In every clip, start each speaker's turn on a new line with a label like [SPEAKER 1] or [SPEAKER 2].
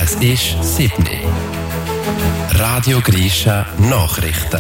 [SPEAKER 1] Es ist 7 Uhr. Radio Grisha Nachrichten.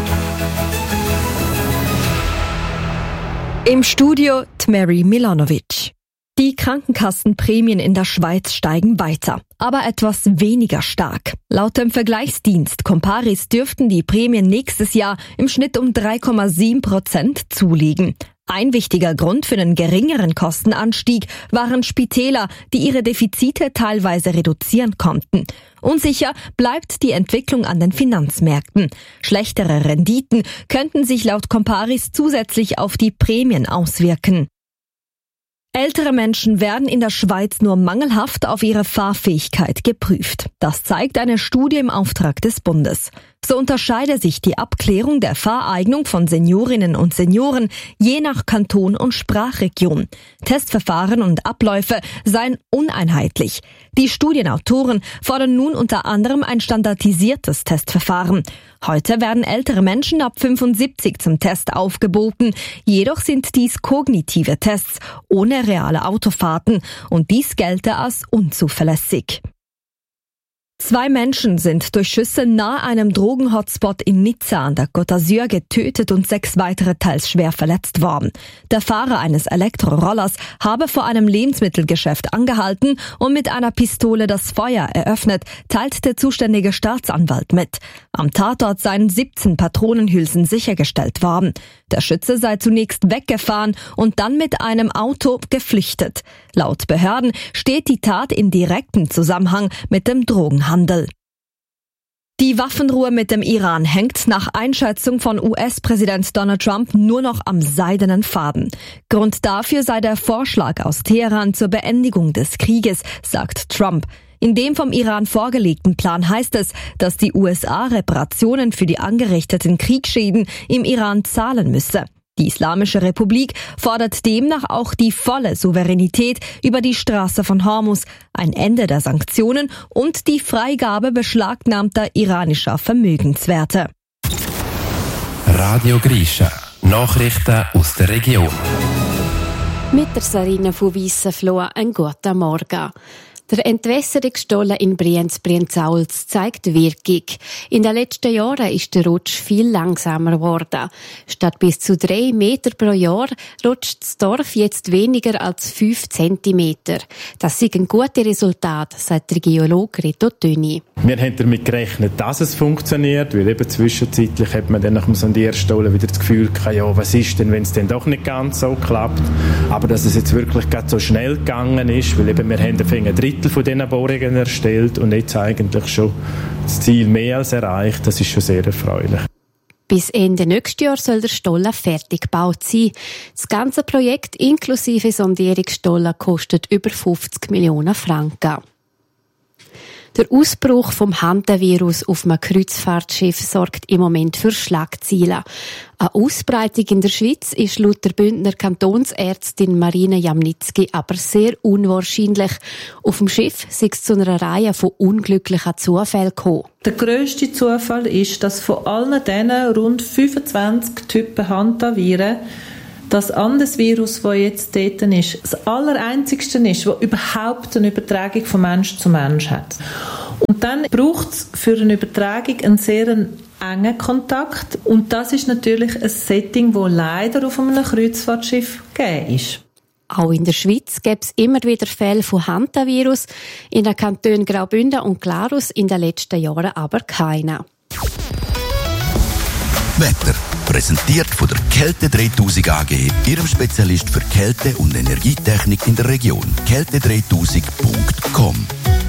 [SPEAKER 2] Im Studio Mary Milanovic. Die Krankenkassenprämien in der Schweiz steigen weiter, aber etwas weniger stark. Laut dem Vergleichsdienst Comparis dürften die Prämien nächstes Jahr im Schnitt um 3,7% zulegen. Ein wichtiger Grund für den geringeren Kostenanstieg waren Spitäler, die ihre Defizite teilweise reduzieren konnten. Unsicher bleibt die Entwicklung an den Finanzmärkten. Schlechtere Renditen könnten sich laut Comparis zusätzlich auf die Prämien auswirken. Ältere Menschen werden in der Schweiz nur mangelhaft auf ihre Fahrfähigkeit geprüft. Das zeigt eine Studie im Auftrag des Bundes. So unterscheide sich die Abklärung der Fahreignung von Seniorinnen und Senioren je nach Kanton und Sprachregion. Testverfahren und Abläufe seien uneinheitlich. Die Studienautoren fordern nun unter anderem ein standardisiertes Testverfahren. Heute werden ältere Menschen ab 75 zum Test aufgeboten. Jedoch sind dies kognitive Tests ohne reale Autofahrten und dies gelte als unzuverlässig. 2 Menschen sind durch Schüsse nahe einem Drogenhotspot in Nizza an der Côte d'Azur getötet und 6 weitere teils schwer verletzt worden. Der Fahrer eines Elektrorollers habe vor einem Lebensmittelgeschäft angehalten und mit einer Pistole das Feuer eröffnet, teilt der zuständige Staatsanwalt mit. Am Tatort seien 17 Patronenhülsen sichergestellt worden. Der Schütze sei zunächst weggefahren und dann mit einem Auto geflüchtet. Laut Behörden steht die Tat in direktem Zusammenhang mit dem Drogenhandel. Die Waffenruhe mit dem Iran hängt nach Einschätzung von US-Präsident Donald Trump nur noch am seidenen Faden. Grund dafür sei der Vorschlag aus Teheran zur Beendigung des Krieges, sagt Trump. In dem vom Iran vorgelegten Plan heißt es, dass die USA Reparationen für die angerichteten Kriegsschäden im Iran zahlen müsse. Die Islamische Republik fordert demnach auch die volle Souveränität über die Straße von Hormuz, ein Ende der Sanktionen und die Freigabe beschlagnahmter iranischer Vermögenswerte.
[SPEAKER 1] Radio Grisha Nachrichten aus der Region.
[SPEAKER 3] Mit der Sarina von Weissenfloh einen guten Morgen. Der Entwässerungsstollen in Brienz-Brienzauls zeigt Wirkung. In den letzten Jahren ist der Rutsch viel langsamer geworden. Statt bis zu 3 Meter pro Jahr rutscht das Dorf jetzt weniger als 5 Zentimeter. Das ist ein gutes Resultat, sagt der Geologe Reto Töni.
[SPEAKER 4] Wir haben damit gerechnet, dass es funktioniert, weil eben zwischenzeitlich hat man dann nach dem Sondierstollen wieder das Gefühl gehabt, ja, was ist denn, wenn es dann doch nicht ganz so klappt. Aber dass es jetzt wirklich gerade so schnell gegangen ist, weil eben wir haben ein Drittel von diesen Bohrungen erstellt und jetzt eigentlich schon das Ziel mehr als erreicht, das ist schon sehr erfreulich.
[SPEAKER 3] Bis Ende nächstes Jahr soll der Stollen fertig gebaut sein. Das ganze Projekt inklusive Sondierungsstollen kostet über 50 Millionen Franken. Der Ausbruch vom Hantavirus auf einem Kreuzfahrtschiff sorgt im Moment für Schlagzeilen. Eine Ausbreitung in der Schweiz ist laut der Bündner Kantonsärztin Marina Jamnitzki aber sehr unwahrscheinlich. Auf dem Schiff sei es zu einer Reihe von unglücklichen Zufällen gekommen.
[SPEAKER 5] Der grösste Zufall ist, dass von allen diesen rund 25 Typen Hantaviren das Andesvirus, das jetzt dort ist, das allereinzigste ist, das überhaupt eine Übertragung von Mensch zu Mensch hat. Und dann braucht es für eine Übertragung einen sehr engen Kontakt. Und das ist natürlich ein Setting, das leider auf einem Kreuzfahrtschiff gegeben ist.
[SPEAKER 3] Auch in der Schweiz gäbe es immer wieder Fälle von Hantavirus, in den Kantonen Graubünden und Glarus in den letzten Jahren aber keine.
[SPEAKER 6] Wetter. Präsentiert von der Kälte 3000 AG, Ihrem Spezialist für Kälte- und Energietechnik in der Region. Kälte3000.com.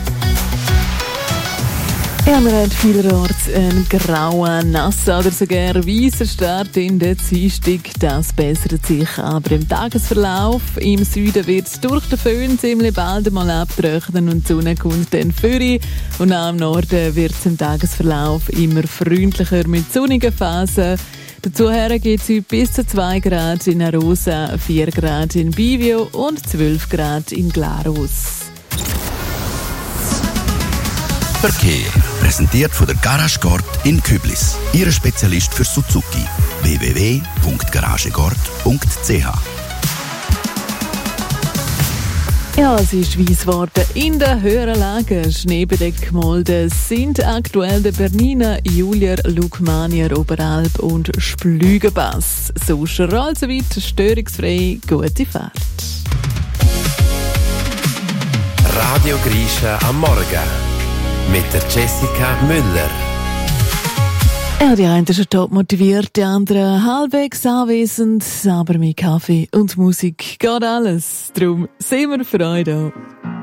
[SPEAKER 7] Ja, wir haben vielerorts einen grauen, nassen oder sogar weißen Start in den Dienstag. Das bessert sich aber im Tagesverlauf. Im Süden wird es durch den Föhn ziemlich bald einmal abtrocknen und die Sonne kommt dann vorne. Und auch im Norden wird es im Tagesverlauf immer freundlicher mit sonnigen Phasen. Dazu geht es heute bis zu 2 Grad in Arosa, 4 Grad in Bivio und 12 Grad in Glarus.
[SPEAKER 6] Verkehr. Präsentiert von der Garage Gord in Küblis. Ihre Spezialist für Suzuki. www.garagegord.ch.
[SPEAKER 7] Ja, es ist weiss geworden. In den höheren Lagen, Schneebedeckmolden, sind aktuell der Bernina, Julier, Lugmanier, Oberalp und Splügenpass. Sonst allsoweit störungsfrei, gute Fahrt.
[SPEAKER 1] Radio Grisha am Morgen mit der Jessica Müller.
[SPEAKER 7] Ja, die einen sind top motiviert, die anderen halbwegs anwesend, aber mit Kaffee und Musik geht alles. Darum sind wir für euch da.